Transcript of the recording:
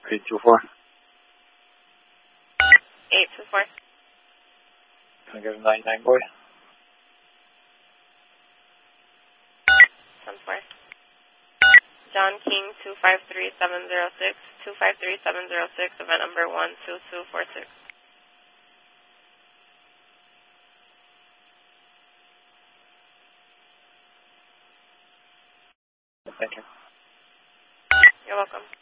824. 824. Can I get a 99 boy? 10-4. John King 253706, 253706, event number 12246. Thank you. You're welcome.